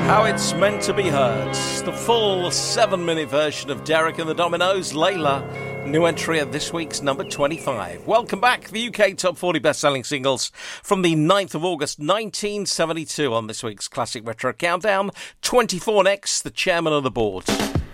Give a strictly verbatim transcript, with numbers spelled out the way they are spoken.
How It's Meant to Be Heard. The full seven-minute version of Derek and the Dominoes, Layla, new entry of this week's number twenty-five. Welcome back, the U K Top forty best-selling singles from the ninth of August nineteen seventy-two on this week's Classic Retro Countdown. twenty-four next, the chairman of the board.